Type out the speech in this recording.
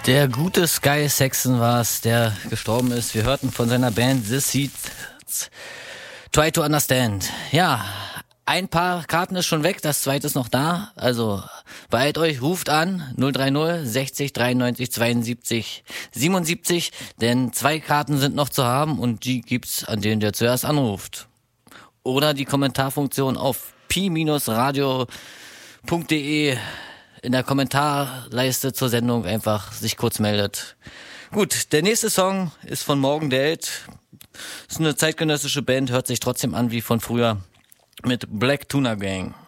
Der gute Sky Saxon war es, der gestorben ist. Wir hörten von seiner Band The Seeds Try to Understand. Ja, ein paar Karten ist schon weg, das zweite ist noch da. Also beeilt euch, ruft an 030 60 93 72 77, denn 2 Karten sind noch zu haben und die gibt's an den, der zuerst anruft. Oder die Kommentarfunktion auf pi-radio.de in der Kommentarleiste zur Sendung einfach sich kurz meldet. Gut, der nächste Song ist von Morgan the Held. Ist eine zeitgenössische Band, hört sich trotzdem an wie von früher mit Black Tuna Gang.